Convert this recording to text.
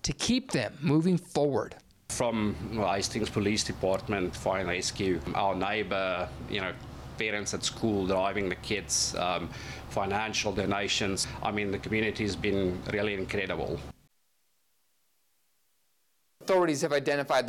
to keep them moving forward. From Hastings Police Department, Fire and Rescue, our neighbour, parents at school driving the kids, financial donations. I mean, the community has been really incredible. Authorities have identified